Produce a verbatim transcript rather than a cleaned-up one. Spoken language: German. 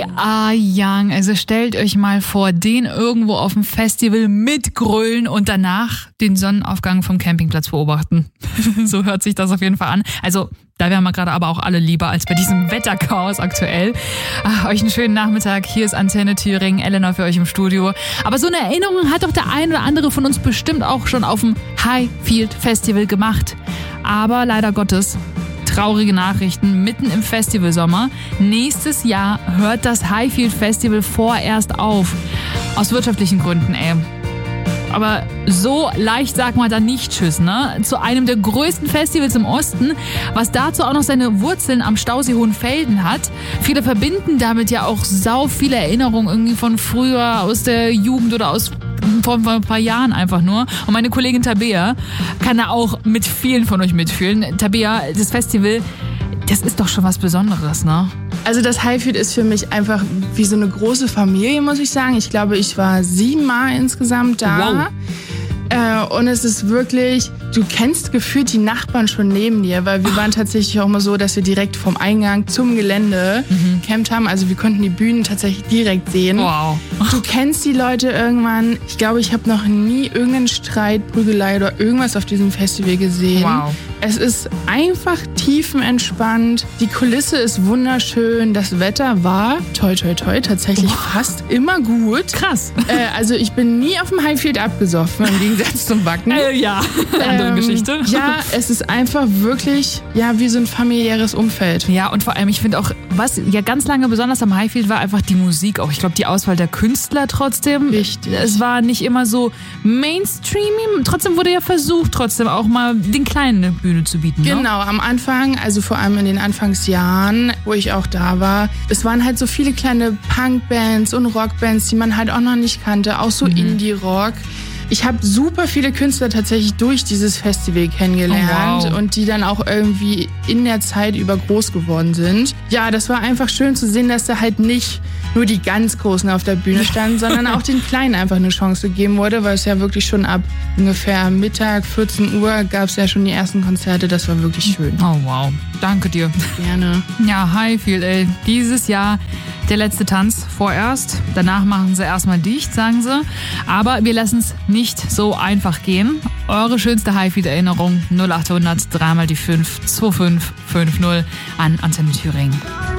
are young. Also stellt euch mal vor, den irgendwo auf dem Festival mitgrölen und danach den Sonnenaufgang vom Campingplatz beobachten. So hört sich das auf jeden Fall an. Also da wären wir gerade aber auch alle lieber als bei diesem Wetterchaos aktuell. Ach, euch einen schönen Nachmittag. Hier ist Antenne Thüringen. Elena für euch im Studio. Aber so eine Erinnerung hat doch der ein oder andere von uns bestimmt auch schon auf dem Highfield Festival gemacht. Aber leider Gottes, traurige Nachrichten mitten im Festivalsommer. Nächstes Jahr hört das Highfield Festival vorerst auf. Aus wirtschaftlichen Gründen, ey. Aber so leicht sagt man da nicht Tschüss, ne? Zu einem der größten Festivals im Osten, was dazu auch noch seine Wurzeln am Stausee Hohenfelden hat. Viele verbinden damit ja auch sau viele Erinnerungen irgendwie von früher, aus der Jugend oder aus vor, vor ein paar Jahren einfach nur. Und meine Kollegin Tabea kann da auch mit vielen von euch mitfühlen. Tabea, das Festival, das ist doch schon was Besonderes, ne? Also das Highfield ist für mich einfach wie so eine große Familie, muss ich sagen. Ich glaube, ich war siebenmal insgesamt da. Wow. Äh, und es ist wirklich, du kennst gefühlt die Nachbarn schon neben dir, weil wir waren tatsächlich auch mal so, dass wir direkt vom Eingang zum Gelände mhm. gecampt haben. Also wir konnten die Bühnen tatsächlich direkt sehen. Wow. Du kennst die Leute irgendwann. Ich glaube, ich habe noch nie irgendeinen Streit, Prügelei oder irgendwas auf diesem Festival gesehen. Wow. Es ist einfach tiefenentspannt. Die Kulisse ist wunderschön. Das Wetter war, toi toi toi, tatsächlich wow. fast immer gut. Krass. Äh, also ich bin nie auf dem Highfield abgesoffen, im Gegensatz zum Wacken. Äh, ja, andere ähm, Geschichte. Ja, es ist einfach wirklich ja, wie so ein familiäres Umfeld. Ja, und vor allem, ich finde auch, was ja ganz lange besonders am Highfield war, einfach die Musik auch. Ich glaube, die Auswahl der Künstler trotzdem. Richtig. Es war nicht immer so Mainstream. Trotzdem wurde ja versucht, trotzdem auch mal den Kleinen eine Bühne zu bieten. Ne? Genau, am Anfang, also vor allem in den Anfangsjahren, wo ich auch da war, es waren halt so viele kleine Punkbands und Rockbands, die man halt auch noch nicht kannte, auch so mhm. Indie-Rock. Ich habe super viele Künstler tatsächlich durch dieses Festival kennengelernt oh, wow. und die dann auch irgendwie in der Zeit über groß geworden sind. Ja, das war einfach schön zu sehen, dass da halt nicht nur die ganz Großen auf der Bühne standen, sondern auch den Kleinen einfach eine Chance gegeben wurde, weil es ja wirklich schon ab ungefähr Mittag, vierzehn Uhr gab es ja schon die ersten Konzerte. Das war wirklich schön. Oh wow, danke dir. Gerne. Ja, Highfield, ey. Dieses Jahr der letzte Tanz vorerst. Danach machen sie erstmal dicht, sagen sie. Aber wir lassen es nicht so einfach gehen. Eure schönste Highfield-Erinnerung null acht hundert, dreimal die fünf, zwei fünf fünf null an Antenne Thüringen.